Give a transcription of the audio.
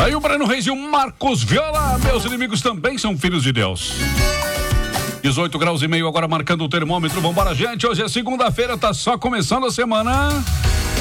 Aí o Breno Reis e o Marcos Viola, meus inimigos também são filhos de Deus. 18 graus e meio agora marcando o termômetro. Vambora, gente. Hoje é segunda-feira, tá só começando a semana.